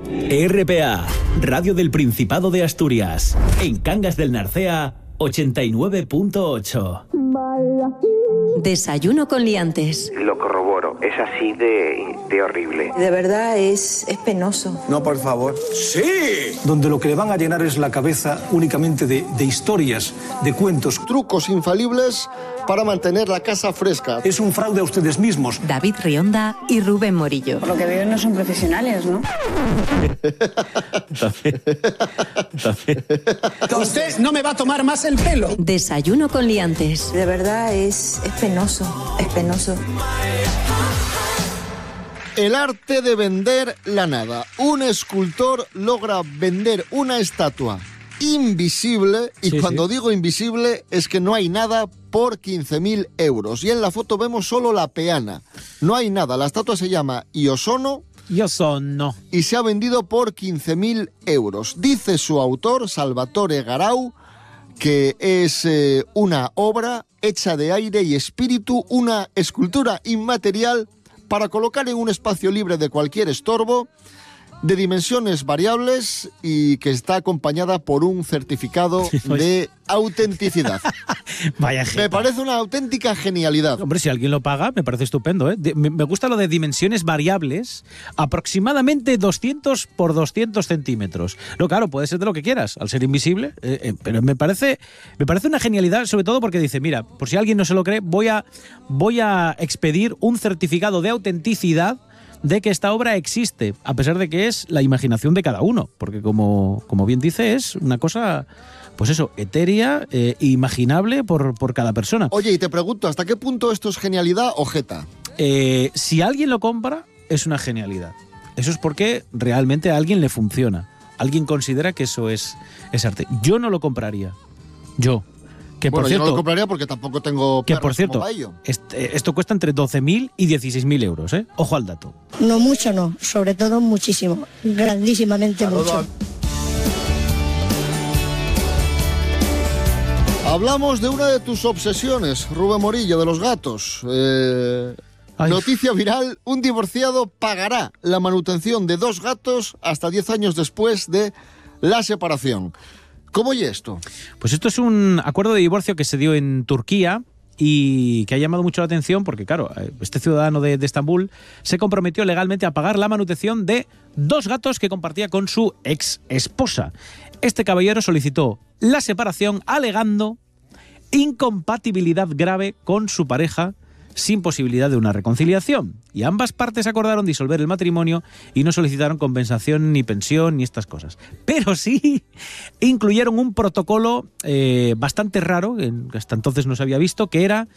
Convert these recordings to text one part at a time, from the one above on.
RPA, Radio del Principado de Asturias. En Cangas del Narcea, 89.8. Desayuno con liantes. Lo corroboro, es así de horrible. De verdad es penoso. No, por favor. ¡Sí! Donde lo que le van a llenar es la cabeza únicamente de historias, de cuentos. Trucos infalibles para mantener la casa fresca. Es un fraude a ustedes mismos. David Rionda y Rubén Morillo. Por lo que veo no son profesionales, ¿no? Usted no me va a tomar más el pelo. Desayuno con liantes. De verdad es penoso, es penoso. El arte de vender la nada. Un escultor logra vender una estatua invisible, y cuando digo invisible es que no hay nada, por 15.000 euros. Y en la foto vemos solo la peana. No hay nada. La estatua se llama Iosono. Y se ha vendido por 15.000 euros. Dice su autor, Salvatore Garau, que es una obra hecha de aire y espíritu, una escultura inmaterial para colocar en un espacio libre de cualquier estorbo, de dimensiones variables y que está acompañada por un certificado de autenticidad. Vaya jeta. Me parece una auténtica genialidad. Hombre, si alguien lo paga, me parece estupendo, ¿eh? Me gusta lo de dimensiones variables, aproximadamente 200 por 200 centímetros. No, claro, puede ser de lo que quieras, al ser invisible, pero me parece una genialidad, sobre todo porque dice, mira, por si alguien no se lo cree, voy a expedir un certificado de autenticidad de que esta obra existe, a pesar de que es la imaginación de cada uno, porque como bien dice, es una cosa, pues eso, etérea, imaginable por cada persona. Oye, y te pregunto, ¿hasta qué punto esto es genialidad o jeta? Si alguien lo compra, es una genialidad. Eso es porque realmente a alguien le funciona. Alguien considera que eso es arte. Yo no lo compraría. Yo no lo compraría porque tampoco tengo perros. Que por cierto, como ello. Esto cuesta entre 12.000 y 16.000 euros, ¿eh? Ojo al dato. No mucho, no. Sobre todo muchísimo. Grandísimamente mucho. Hablamos de una de tus obsesiones, Rubén Morillo, de los gatos. Noticia viral, un divorciado pagará la manutención de 2 gatos hasta 10 años después de la separación. ¿Cómo y esto? Pues esto es un acuerdo de divorcio que se dio en Turquía y que ha llamado mucho la atención porque, claro, este ciudadano de Estambul se comprometió legalmente a pagar la manutención de 2 gatos que compartía con su ex esposa. Este caballero solicitó la separación alegando incompatibilidad grave con su pareja sin posibilidad de una reconciliación. Y ambas partes acordaron disolver el matrimonio y no solicitaron compensación ni pensión ni estas cosas. Pero sí incluyeron un protocolo bastante raro, que hasta entonces no se había visto, que era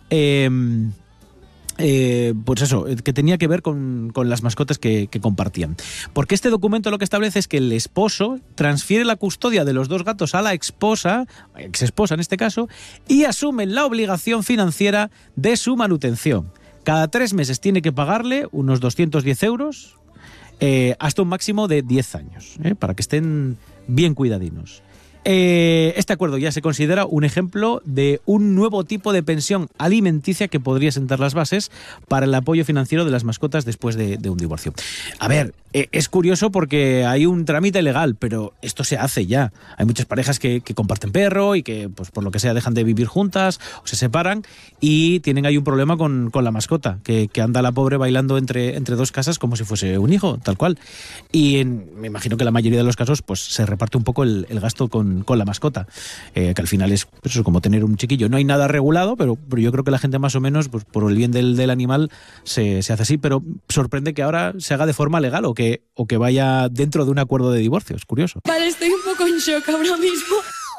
pues eso, que tenía que ver con las mascotas que compartían. Porque este documento lo que establece es que el esposo transfiere la custodia de los 2 gatos a la exesposa en este caso, y asumen la obligación financiera de su manutención. Cada 3 meses tiene que pagarle unos 210 euros hasta un máximo de 10 años, para que estén bien cuidadinos. Este acuerdo ya se considera un ejemplo de un nuevo tipo de pensión alimenticia que podría sentar las bases para el apoyo financiero de las mascotas después de un divorcio. A ver, es curioso porque hay un trámite legal, pero esto se hace ya. Hay muchas parejas que comparten perro y que, pues por lo que sea, dejan de vivir juntas o se separan y tienen ahí un problema con la mascota, que anda la pobre bailando entre 2 casas como si fuese un hijo, tal cual. Y me imagino que la mayoría de los casos pues se reparte un poco el gasto con la mascota, que al final es pues eso, como tener un chiquillo. No hay nada regulado, pero yo creo que la gente más o menos, pues por el bien del animal, se hace así, pero sorprende que ahora se haga de forma legal o que vaya dentro de un acuerdo de divorcio. Es curioso. Vale, estoy un poco en shock ahora mismo.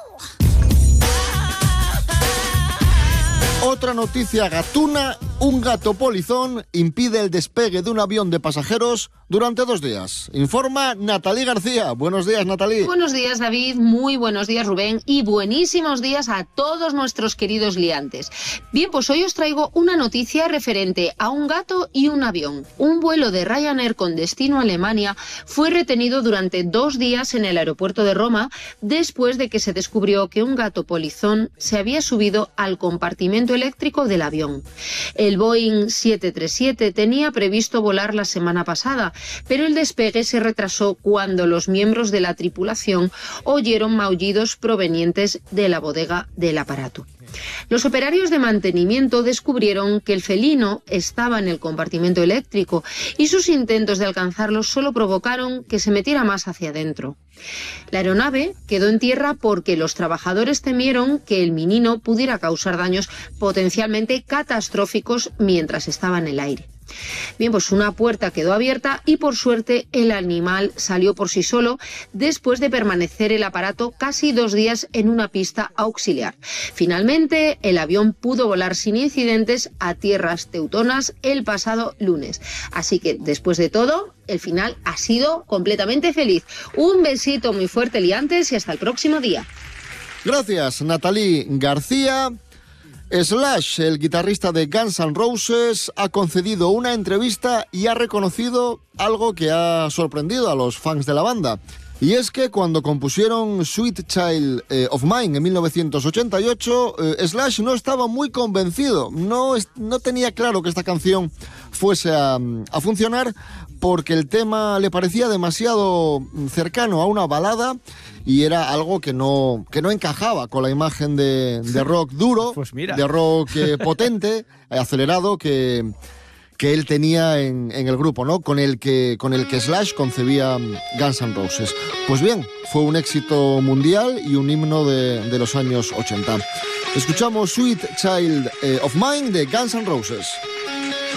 Otra noticia gatuna, un gato polizón impide el despegue de un avión de pasajeros durante 2 días. Informa Natalí García. Buenos días, Natalí. Buenos días, David. Muy buenos días, Rubén. Y buenísimos días a todos nuestros queridos liantes. Bien, pues hoy os traigo una noticia referente a un gato y un avión. Un vuelo de Ryanair con destino a Alemania fue retenido durante 2 días en el aeropuerto de Roma después de que se descubrió que un gato polizón se había subido al compartimento eléctrico del avión. El El Boeing 737 tenía previsto volar la semana pasada, pero el despegue se retrasó cuando los miembros de la tripulación oyeron maullidos provenientes de la bodega del aparato. Los operarios de mantenimiento descubrieron que el felino estaba en el compartimento eléctrico y sus intentos de alcanzarlo solo provocaron que se metiera más hacia adentro. La aeronave quedó en tierra porque los trabajadores temieron que el minino pudiera causar daños potencialmente catastróficos mientras estaba en el aire. Bien, pues una puerta quedó abierta y por suerte el animal salió por sí solo después de permanecer el aparato casi 2 días en una pista auxiliar. Finalmente, el avión pudo volar sin incidentes a tierras teutonas el pasado lunes. Así que, después de todo, el final ha sido completamente feliz. Un besito muy fuerte, liantes, y hasta el próximo día. Gracias, Nathalie García. Slash, el guitarrista de Guns N' Roses, ha concedido una entrevista y ha reconocido algo que ha sorprendido a los fans de la banda. Y es que cuando compusieron Sweet Child of Mine en 1988, Slash no estaba muy convencido, no tenía claro que esta canción fuese a funcionar porque el tema le parecía demasiado cercano a una balada y era algo que no encajaba con la imagen de rock duro, pues mira, de rock potente, acelerado que él tenía en el grupo, ¿no? Con el que Slash concebía Guns N' Roses. Pues bien, fue un éxito mundial y un himno de los años 80. Escuchamos Sweet Child of Mine de Guns N' Roses.